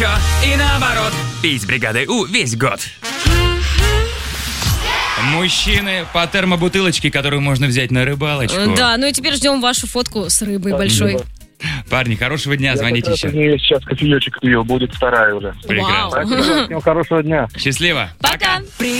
И наоборот, пить с бригадой У весь год. Мужчины по термобутылочке, которую можно взять на рыбалочку. Да, ну и теперь ждем вашу фотку с рыбой большой. Парни, хорошего дня, звоните еще. Я сейчас кофеечек пью, будет вторая уже. Прекрасно. Вау. Всем хорошего дня. Счастливо. Пока.